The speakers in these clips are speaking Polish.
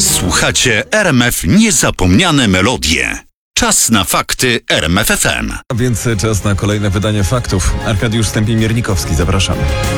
Słuchacie RMF Niezapomniane Melodie. Czas na fakty RMF FM. A więc czas na kolejne wydanie faktów. Arkadiusz Stępień-Miernikowski, zapraszam.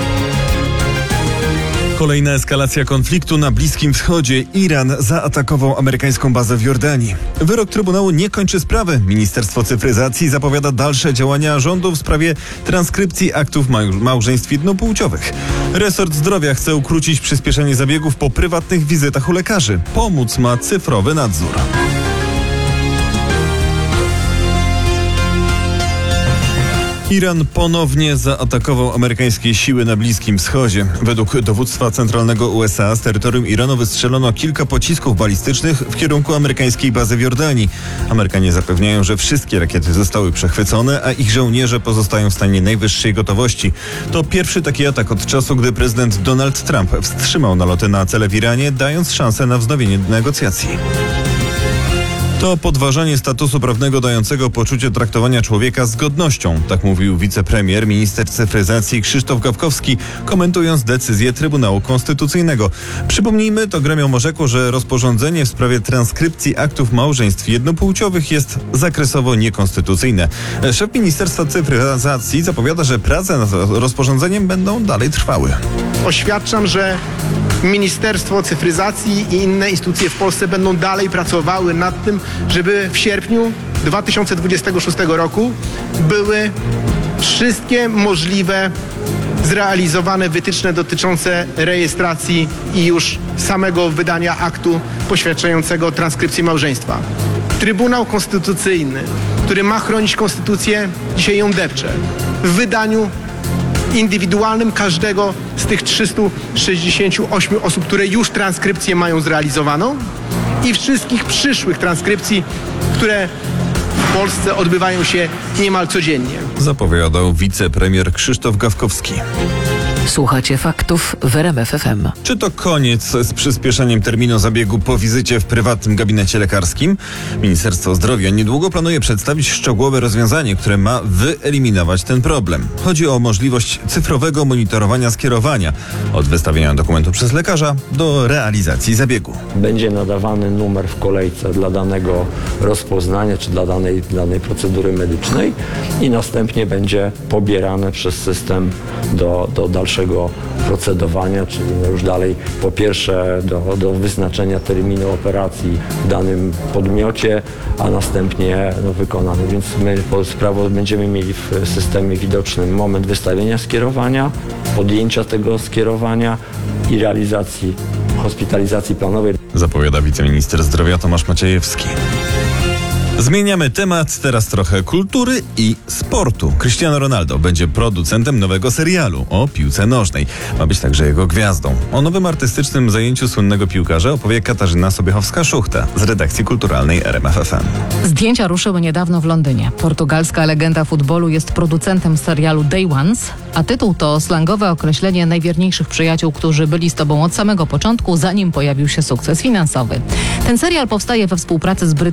Kolejna eskalacja konfliktu na Bliskim Wschodzie. Iran zaatakował amerykańską bazę w Jordanii. Wyrok Trybunału nie kończy sprawy. Ministerstwo Cyfryzacji zapowiada dalsze działania rządu w sprawie transkrypcji aktów małżeństw jednopłciowych. Resort Zdrowia chce ukrócić przyspieszenie zabiegów po prywatnych wizytach u lekarzy. Pomóc ma cyfrowy nadzór. Iran ponownie zaatakował amerykańskie siły na Bliskim Wschodzie. Według dowództwa centralnego USA z terytorium Iranu wystrzelono kilka pocisków balistycznych w kierunku amerykańskiej bazy w Jordanii. Amerykanie zapewniają, że wszystkie rakiety zostały przechwycone, a ich żołnierze pozostają w stanie najwyższej gotowości. To pierwszy taki atak od czasu, gdy prezydent Donald Trump wstrzymał naloty na cele w Iranie, dając szansę na wznowienie negocjacji. To podważanie statusu prawnego dającego poczucie traktowania człowieka z godnością, tak mówił wicepremier, minister cyfryzacji Krzysztof Gawkowski, komentując decyzję Trybunału Konstytucyjnego. Przypomnijmy, to gremium orzekło, że rozporządzenie w sprawie transkrypcji aktów małżeństw jednopłciowych jest zakresowo niekonstytucyjne. Szef Ministerstwa Cyfryzacji zapowiada, że prace nad rozporządzeniem będą dalej trwały. Oświadczam, że Ministerstwo Cyfryzacji i inne instytucje w Polsce będą dalej pracowały nad tym, żeby w sierpniu 2026 roku były wszystkie możliwe zrealizowane wytyczne dotyczące rejestracji i już samego wydania aktu poświadczającego transkrypcję małżeństwa. Trybunał Konstytucyjny, który ma chronić konstytucję, dzisiaj ją depcze. W wydaniu indywidualnym każdego z tych 368 osób, które już transkrypcję mają zrealizowaną i wszystkich przyszłych transkrypcji, które w Polsce odbywają się niemal codziennie. Zapowiadał wicepremier Krzysztof Gawkowski. Słuchacie faktów w RMF FM. Czy to koniec z przyspieszeniem terminu zabiegu po wizycie w prywatnym gabinecie lekarskim? Ministerstwo Zdrowia niedługo planuje przedstawić szczegółowe rozwiązanie, które ma wyeliminować ten problem. Chodzi o możliwość cyfrowego monitorowania skierowania od wystawienia dokumentu przez lekarza do realizacji zabiegu. Będzie nadawany numer w kolejce dla danego rozpoznania czy dla danej procedury medycznej i następnie będzie pobierane przez system do dalszego procedowania, czyli już dalej po pierwsze do wyznaczenia terminu operacji w danym podmiocie, a następnie wykonany. Więc my sprawą będziemy mieli w systemie widocznym moment wystawienia skierowania, podjęcia tego skierowania i realizacji hospitalizacji planowej. Zapowiada wiceminister zdrowia Tomasz Maciejewski. Zmieniamy temat, teraz trochę kultury i sportu. Cristiano Ronaldo będzie producentem nowego serialu o piłce nożnej. Ma być także jego gwiazdą. O nowym artystycznym zajęciu słynnego piłkarza opowie Katarzyna Sobiechowska-Szuchta z redakcji kulturalnej RMF FM. Zdjęcia ruszyły niedawno w Londynie. Portugalska legenda futbolu jest producentem serialu Day Ones, a tytuł to slangowe określenie najwierniejszych przyjaciół, którzy byli z tobą od samego początku, zanim pojawił się sukces finansowy. Ten serial powstaje we współpracy z